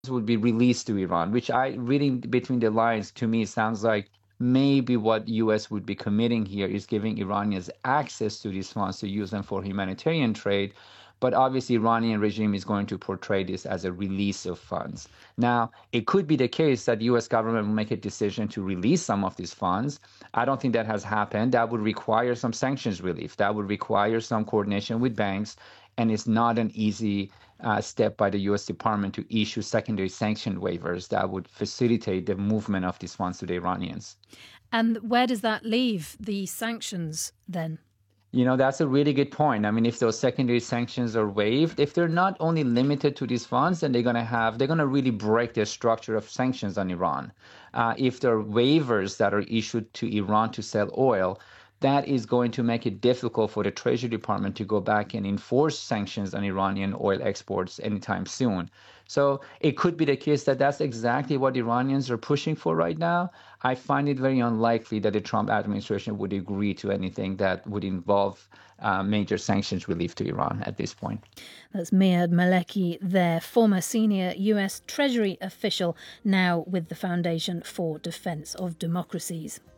would be released to Iran, which reading between the lines, to me sounds like maybe what U.S. would be committing here is giving Iranians access to these funds to use them for humanitarian trade. But obviously, Iranian regime is going to portray this as a release of funds. Now, it could be the case that the U.S. government will make a decision to release some of these funds. I don't think that has happened. That would require some sanctions relief. That would require some coordination with banks, and it's not an easy step by the U.S. Department to issue secondary sanction waivers that would facilitate the movement of these funds to the Iranians. And where does that leave the sanctions then? That's a really good point. I mean, if those secondary sanctions are waived, if they're not only limited to these funds, then they're going to really break the structure of sanctions on Iran. If there are waivers that are issued to Iran to sell oil, that is going to make it difficult for the Treasury Department to go back and enforce sanctions on Iranian oil exports anytime soon. So it could be the case that that's exactly what Iranians are pushing for right now. I find it very unlikely that the Trump administration would agree to anything that would involve major sanctions relief to Iran at this point. That's Mehad Maleki there, former senior US Treasury official, now with the Foundation for Defense of Democracies.